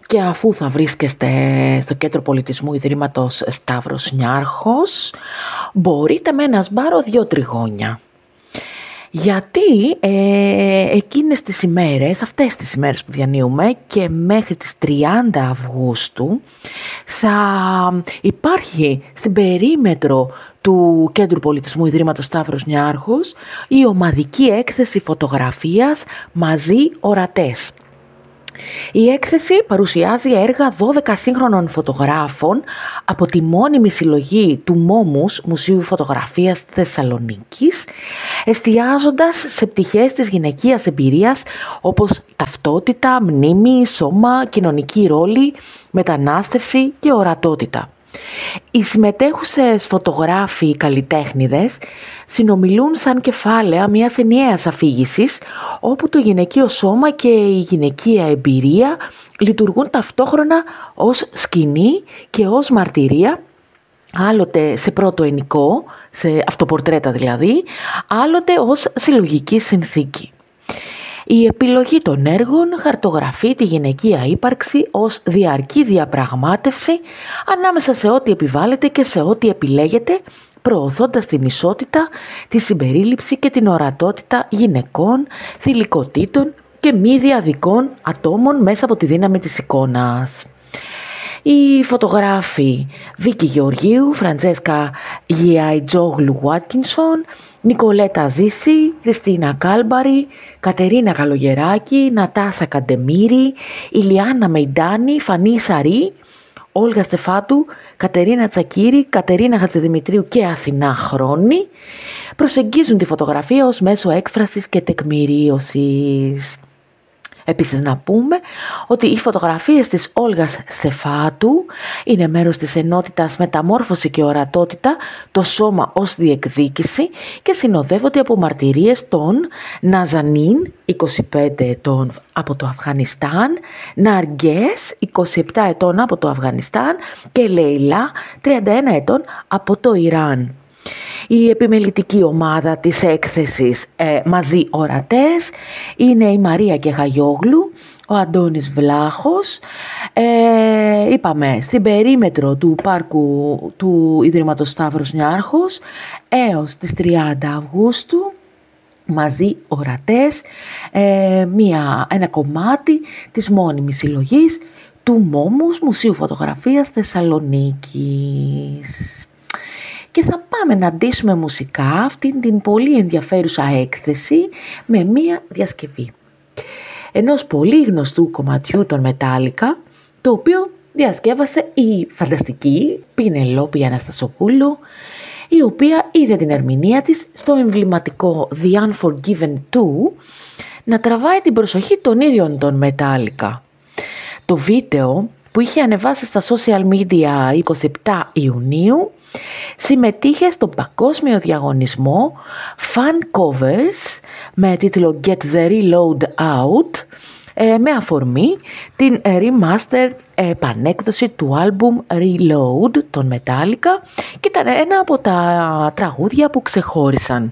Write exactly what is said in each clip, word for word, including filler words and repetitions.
Και αφού θα βρίσκεστε στο Κέντρο Πολιτισμού Ιδρύματος Σταύρος Νιάρχος, μπορείτε με ένα σπάρο δύο τριγώνια. Γιατί ε, εκείνες τις ημέρες, αυτές τις ημέρες που διανύουμε και μέχρι τις τριάντα Αυγούστου θα υπάρχει στην περίμετρο του Κέντρου Πολιτισμού Ιδρύματος Σταύρος Νιάρχος η ομαδική έκθεση φωτογραφίας «Μαζί ορατές». Η έκθεση παρουσιάζει έργα δώδεκα σύγχρονων φωτογράφων από τη μόνιμη συλλογή του Μόμους Μουσείου Φωτογραφίας Θεσσαλονίκης, εστιάζοντας σε πτυχές της γυναικείας εμπειρίας όπως ταυτότητα, μνήμη, σώμα, κοινωνική ρόλη, μετανάστευση και ορατότητα. Οι συμμετέχουσες φωτογράφοι καλλιτέχνηδες συνομιλούν σαν κεφάλαια μιας ενιαίας αφήγησης, όπου το γυναικείο σώμα και η γυναικεία εμπειρία λειτουργούν ταυτόχρονα ως σκηνή και ως μαρτυρία, άλλοτε σε πρώτο ενικό, σε αυτοπορτρέτα δηλαδή, άλλοτε ως συλλογική συνθήκη. Η επιλογή των έργων χαρτογραφεί τη γυναικεία ύπαρξη ως διαρκή διαπραγμάτευση ανάμεσα σε ό,τι επιβάλλεται και σε ό,τι επιλέγεται, προωθώντας την ισότητα, τη συμπερίληψη και την ορατότητα γυναικών, θηλυκοτήτων και μη διαδικών ατόμων μέσα από τη δύναμη της εικόνας. Οι φωτογράφοι Βίκη Γεωργίου, Φραντζέσκα Γιαϊτζόγλου Βάτκινσον, Νικολέτα Ζήση, Χριστίνα Κάλμπαρη, Κατερίνα Καλογεράκη, Νατάσα Καντεμήρη, Ηλιάνα Μεϊντάνη, Φανή Σαρή, Όλγα Στεφάτου, Κατερίνα Τσακύρη, Κατερίνα Χατζηδημητρίου και Αθηνά Χρόνη προσεγγίζουν τη φωτογραφία ως μέσο έκφρασης και τεκμηρίωσης. Επίσης να πούμε ότι οι φωτογραφίες της Όλγας Στεφάτου είναι μέρος της ενότητας μεταμόρφωση και ορατότητα, το σώμα ως διεκδίκηση, και συνοδεύονται από μαρτυρίες των Ναζανίν, είκοσι πέντε ετών από το Αφγανιστάν, Ναργκές, είκοσι επτά ετών από το Αφγανιστάν και Λέιλα, τριάντα ένα ετών από το Ιράν. Η επιμελητική ομάδα της έκθεσης ε, «Μαζί ορατές» είναι η Μαρία Κεχαγιόγλου, ο Αντώνης Βλάχος, ε, είπαμε στην περίμετρο του πάρκου του Ιδρύματος Σταύρος Νιάρχος έως τις τριάντα Αυγούστου. Μαζί ορατές, ε, μια, ένα κομμάτι της μόνιμης συλλογής του Μόμους Μουσείου Φωτογραφίας Θεσσαλονίκης. Και θα πάμε να ντύσουμε μουσικά αυτήν την πολύ ενδιαφέρουσα έκθεση με μία διασκευή ενός πολύ γνωστού κομματιού των Μετάλλικα, το οποίο διασκεύασε η φανταστική Πινελόπη Αναστασοπούλου, η οποία είδε την ερμηνεία της στο εμβληματικό The Unforgiven two να τραβάει την προσοχή των ίδιων των Μετάλλικα. Το βίντεο, που είχε ανεβάσει στα social media είκοσι επτά Ιουνίου, συμμετείχε στον παγκόσμιο διαγωνισμό Fan Covers με τίτλο Get the Reload Out, με αφορμή την remaster επανέκδοση του άλμπουμ Reload των Metallica, και ήταν ένα από τα τραγούδια που ξεχώρισαν.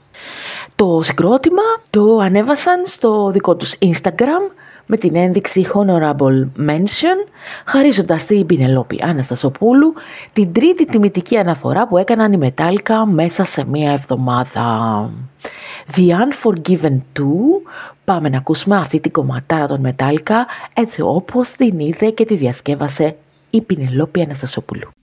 Το συγκρότημα το ανέβασαν στο δικό τους Instagram με την ένδειξη Honorable Mention, χαρίζοντας στην Πινελόπη Αναστασοπούλου την τρίτη τιμητική αναφορά που έκαναν οι Metallica μέσα σε μία εβδομάδα. The Unforgiven two, πάμε να ακούσουμε αυτή την κομματάρα των Metallica έτσι όπως την είδε και τη διασκεύασε η Πινελόπη Αναστασοπούλου.